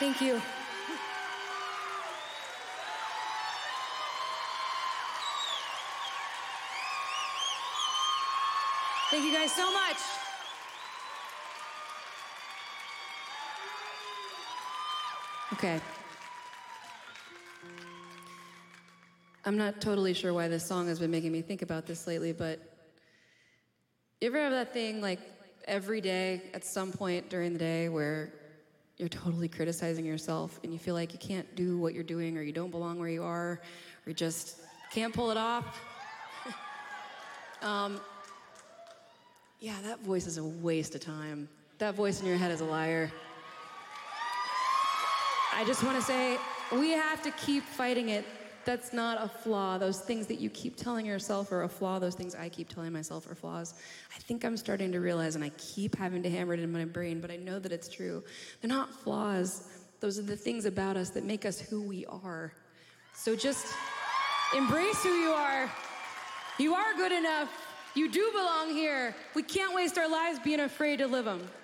Thank you. Thank you guys so much. Okay. I'm not totally sure why this song has been making me think about this lately, but you ever have that thing like every day at some point during the day where you're totally criticizing yourself and you feel like you can't do what you're doing or you don't belong where you are or you just can't pull it off? Yeah, that voice is a waste of time. That voice in your head is a liar. I just want to say, we have to keep fighting it. That's not a flaw. Those things that you keep telling yourself are a flaw. Those things I keep telling myself are flaws. I think I'm starting to realize, and I keep having to hammer it in my brain, but I know that it's true. They're not flaws. Those are the things about us that make us who we are. So just embrace who you are. You are good enough. You do belong here. We can't waste our lives being afraid to live them.